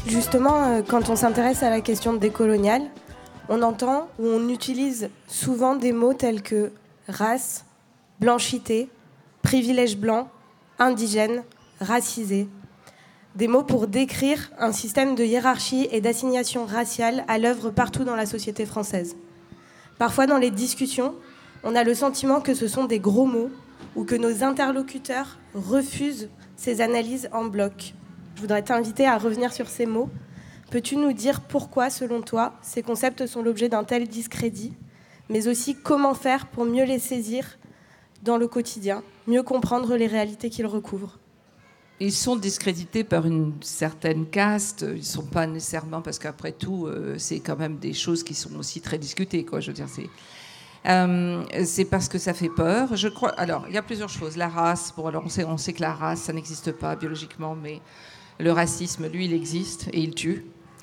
Justement, quand on s'intéresse à la question décoloniale, on entend ou on utilise souvent des mots tels que race, blanchité, privilège blanc, indigène, racisé. Des mots pour décrire un système de hiérarchie et d'assignation raciale à l'œuvre partout dans la société française. Parfois, dans les discussions, on a le sentiment que ce sont des gros mots ou que nos interlocuteurs refusent ces analyses en bloc. Je voudrais t'inviter à revenir sur ces mots. Peux-tu nous dire pourquoi, selon toi, ces concepts sont l'objet d'un tel discrédit, mais aussi comment faire pour mieux les saisir dans le quotidien, mieux comprendre les réalités qu'ils recouvrent? Ils sont discrédités par une certaine caste. Ils ne sont pas nécessairement, parce qu'après tout, c'est quand même des choses qui sont aussi très discutées, quoi. Je veux dire, c'est parce que ça fait peur. Je crois. Alors, il y a plusieurs choses. La race. Bon, alors on sait que la race, ça n'existe pas biologiquement, mais le racisme, lui, il existe et il tue.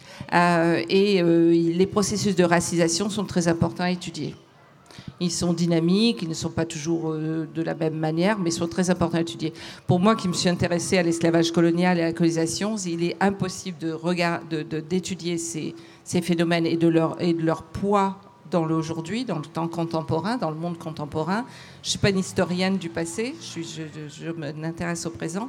Les processus de racisation sont très importants à étudier. Ils sont dynamiques, ils ne sont pas toujours de la même manière, mais sont très importants à étudier. Pour moi, qui me suis intéressée à l'esclavage colonial et à la colonisation, il est impossible d'étudier ces phénomènes et de leur poids dans l'aujourd'hui, dans le temps contemporain, dans le monde contemporain. Je ne suis pas une historienne du passé, je m'intéresse au présent,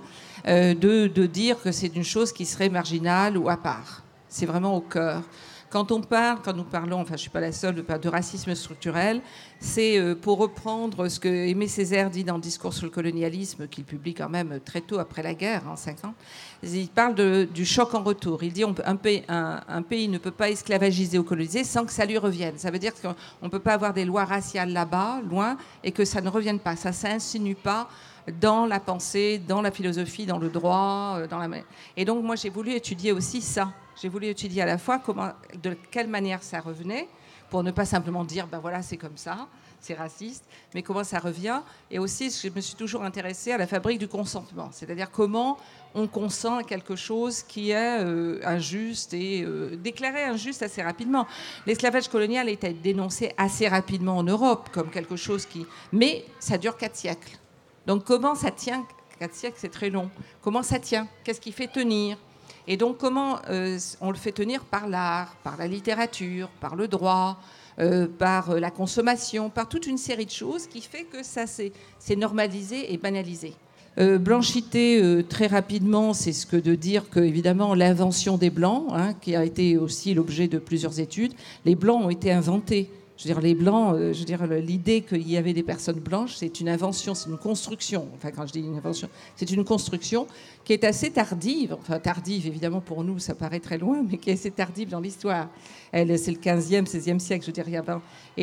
de dire que c'est une chose qui serait marginale ou à part. C'est vraiment au cœur. Quand nous parlons, enfin je ne suis pas la seule, de racisme structurel, c'est pour reprendre ce que Aimé Césaire dit dans le Discours sur le colonialisme, qu'il publie quand même très tôt après la guerre, en 5 ans. Il parle du choc en retour. Il dit un pays ne peut pas esclavagiser ou coloniser sans que ça lui revienne. Ça veut dire qu'on ne peut pas avoir des lois raciales là-bas, loin, et que ça ne revienne pas. Ça ne s'insinue pas dans la pensée, dans la philosophie, dans le droit. Et donc moi j'ai voulu étudier aussi ça. J'ai voulu étudier à la fois de quelle manière ça revenait, pour ne pas simplement dire, ben voilà, c'est comme ça, c'est raciste, mais comment ça revient. Et aussi, je me suis toujours intéressée à la fabrique du consentement, c'est-à-dire comment on consent à quelque chose qui est injuste et déclaré injuste assez rapidement. L'esclavage colonial était dénoncé assez rapidement en Europe comme quelque chose mais ça dure 4 siècles. Donc comment ça tient? 4 siècles, c'est très long. Comment ça tient? Qu'est-ce qui fait tenir? Et donc, comment on le fait tenir? Par l'art, par la littérature, par le droit, par la consommation, par toute une série de choses qui fait que ça c'est normalisé et banalisé. Blanchité, très rapidement, c'est ce que de dire que, évidemment, l'invention des Blancs, qui a été aussi l'objet de plusieurs études, les Blancs ont été inventés. Je veux dire, les Blancs, l'idée qu'il y avait des personnes blanches, c'est une invention, c'est une construction. Enfin, quand je dis une invention, c'est une construction qui est assez tardive. Enfin, tardive, évidemment, pour nous, ça paraît très loin, mais qui est assez tardive dans l'histoire. C'est le 15e, 16e siècle, je veux dire, il y a 20.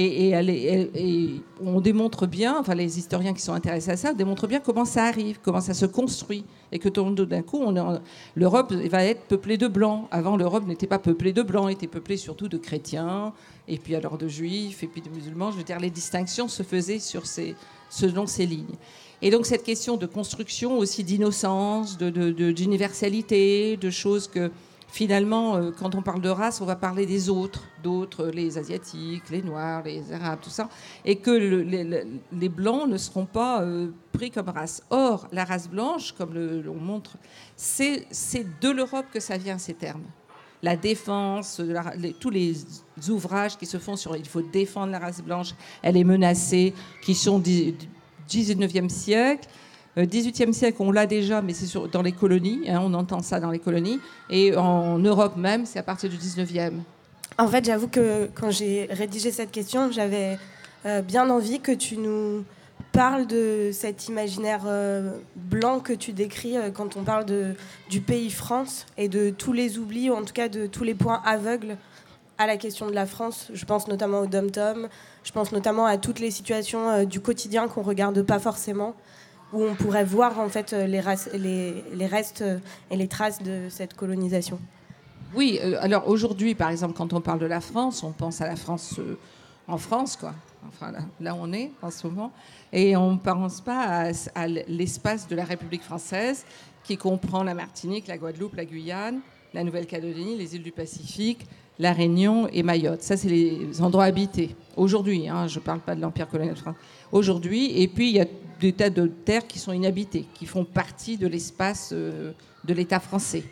Et on démontre bien, enfin, les historiens qui sont intéressés à ça démontrent bien comment ça arrive, comment ça se construit. Et que d'un coup, l'Europe va être peuplée de Blancs. Avant, l'Europe n'était pas peuplée de Blancs, elle était peuplée surtout de chrétiens, et puis alors de juifs, et puis de musulmans. Je veux dire, les distinctions se faisaient selon ces lignes. Et donc cette question de construction aussi d'innocence, d'universalité, de choses que finalement, quand on parle de race, on va parler des d'autres, les Asiatiques, les Noirs, les Arabes, tout ça, et que les Blancs ne seront pas pris comme race. Or, la race blanche, comme l'on montre, c'est de l'Europe que ça vient, ces termes. La défense, tous les ouvrages qui se font sur il faut défendre la race blanche, elle est menacée, qui sont du 19e siècle. 18e siècle, on l'a déjà, mais c'est dans les colonies, on entend ça dans les colonies. Et en Europe même, c'est à partir du 19e. En fait, j'avoue que quand j'ai rédigé cette question, j'avais bien envie que tu nous parles de cet imaginaire blanc que tu décris quand on parle du pays France et de tous les oublis, ou en tout cas de tous les points aveugles à la question de la France. Je pense notamment au dom-tom, je pense notamment à toutes les situations du quotidien qu'on ne regarde pas forcément, où on pourrait voir en fait les restes et les traces de cette colonisation. Oui, alors aujourd'hui, par exemple, quand on parle de la France, on pense à la France en France, quoi. Enfin, là on est en ce moment. Et on ne pense pas à l'espace de la République française, qui comprend la Martinique, la Guadeloupe, la Guyane, la Nouvelle-Calédonie, les îles du Pacifique, la Réunion et Mayotte. Ça, c'est les endroits habités. Aujourd'hui, je ne parle pas de l'Empire colonial français. Aujourd'hui, et puis il y a des tas de terres qui sont inhabitées, qui font partie de l'espace de l'État français.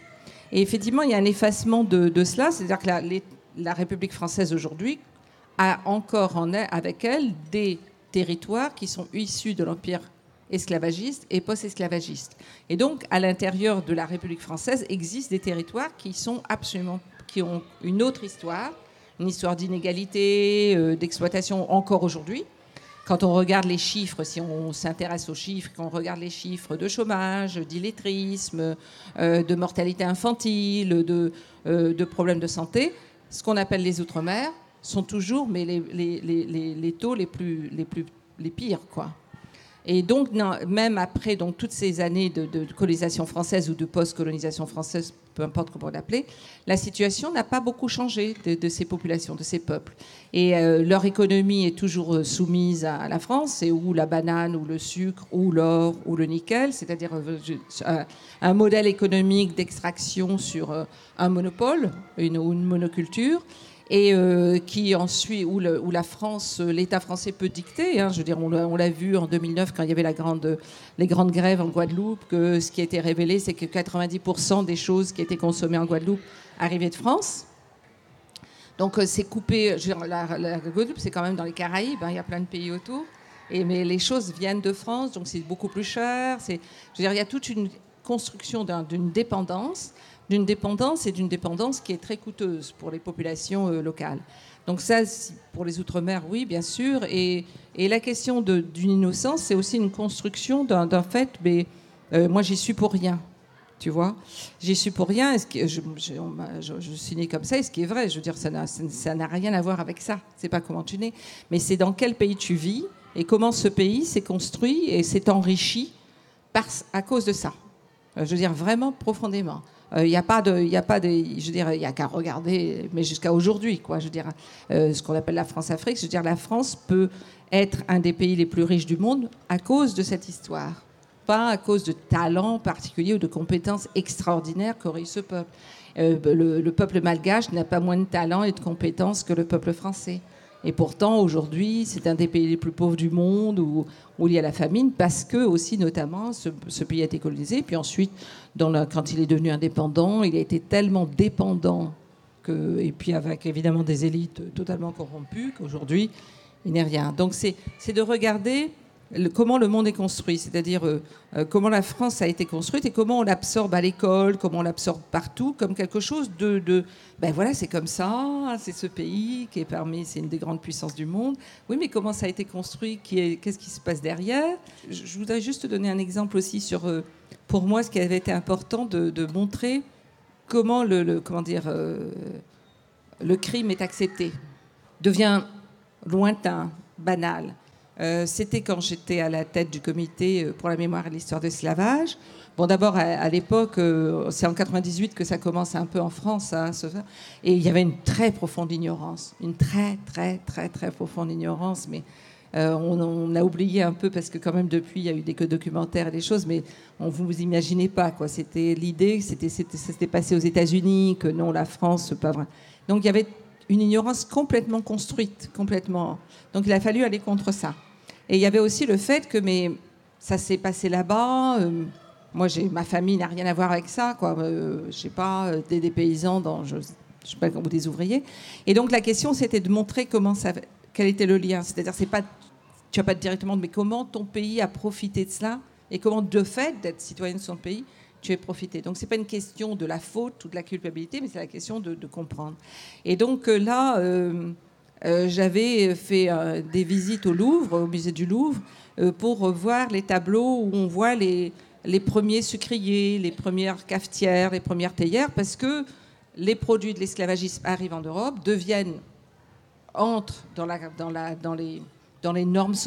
Et effectivement, il y a un effacement de cela, c'est-à-dire que la République française aujourd'hui a encore avec elle des territoires qui sont issus de l'empire esclavagiste et post-esclavagiste. Et donc, à l'intérieur de la République française, existent des territoires qui ont une autre histoire, une histoire d'inégalité, d'exploitation encore aujourd'hui. Quand on regarde les chiffres, si on s'intéresse aux chiffres, quand on regarde les chiffres de chômage, d'illettrisme, de mortalité infantile, de problèmes de santé, ce qu'on appelle les Outre-mer sont toujours les taux les pires, quoi. Et donc, même après toutes ces années de colonisation française ou de post-colonisation française, peu importe comment on l'appelait, la situation n'a pas beaucoup changé de ces populations, de ces peuples. Et leur économie est toujours soumise à la France, c'est ou la banane, ou le sucre, ou l'or, ou le nickel, c'est-à-dire un modèle économique d'extraction sur un monopole, ou une monoculture. Et qui ensuite, où la France, l'État français peut dicter. Je veux dire, on l'a vu en 2009 quand il y avait les grandes grèves en Guadeloupe, que ce qui a été révélé, c'est que 90% des choses qui étaient consommées en Guadeloupe arrivaient de France. Donc c'est coupé. Je veux dire, la Guadeloupe, c'est quand même dans les Caraïbes. Il y a plein de pays autour. Mais les choses viennent de France, donc c'est beaucoup plus cher. Je veux dire, il y a toute une construction d'une dépendance qui est très coûteuse pour les populations locales. Donc ça, pour les Outre-mer, oui, bien sûr. Et la question d'une innocence, c'est aussi une construction d'un fait, mais moi, j'y suis pour rien, tu vois. J'y suis pour rien. Je suis née comme ça, et ce qui est vrai, je veux dire, ça n'a rien à voir avec ça. C'est pas comment tu nais, mais c'est dans quel pays tu vis et comment ce pays s'est construit et s'est enrichi à cause de ça. Je veux dire, vraiment profondément. Il n'y a pas de, je veux dire, il y a qu'à regarder, mais jusqu'à aujourd'hui, quoi. Je veux dire, ce qu'on appelle la France-Afrique. Je veux dire, la France peut être un des pays les plus riches du monde à cause de cette histoire, pas à cause de talents particuliers ou de compétences extraordinaires qu'aurait eu ce peuple. Le peuple malgache n'a pas moins de talents et de compétences que le peuple français. Et pourtant, aujourd'hui, c'est un des pays les plus pauvres du monde où il y a la famine, parce que aussi, notamment, ce pays a été colonisé. Puis ensuite, quand il est devenu indépendant, il a été tellement dépendant, et puis avec évidemment des élites totalement corrompues, qu'aujourd'hui, il n'est rien. Donc c'est de regarder comment le monde est construit, c'est-à-dire comment la France a été construite et comment on l'absorbe à l'école, comment on l'absorbe partout, comme quelque chose ben voilà, c'est comme ça, c'est ce pays qui est c'est une des grandes puissances du monde. Oui, mais comment ça a été construit, qu'est-ce qui se passe derrière? Je voudrais juste te donner un exemple aussi sur, pour moi, ce qui avait été important de montrer comment le crime est accepté, devient lointain, banal. C'était quand j'étais à la tête du comité pour la mémoire et l'histoire de l'esclavage. Bon, d'abord, à l'époque, c'est en 98 que ça commence un peu en France à se faire. Et il y avait une très profonde ignorance. Une très, très, très, très profonde ignorance. Mais on a oublié un peu parce que quand même, depuis, il y a eu des documentaires et des choses. Mais vous imaginez pas, quoi. C'était l'idée, c'était passé aux États-Unis, que non, la France, c'est pas vrai. Donc, il y avait une ignorance complètement construite, complètement. Donc, il a fallu aller contre ça. Et il y avait aussi le fait que ça s'est passé là-bas. Moi, ma famille n'a rien à voir avec ça, quoi. Je sais pas, des paysans, je sais pas, ou des ouvriers. Et donc, la question, c'était de montrer quel était le lien. C'est-à-dire, tu vas pas directement, mais comment ton pays a profité de cela et comment, de fait, d'être citoyen de son pays, tu es profité. Donc, c'est pas une question de la faute ou de la culpabilité, mais c'est la question de comprendre. Et donc, là... j'avais fait des visites au Louvre, au musée du Louvre, pour voir les tableaux où on voit les premiers sucriers, les premières cafetières, les premières théières, parce que les produits de l'esclavagisme arrivent en Europe, entrent dans les normes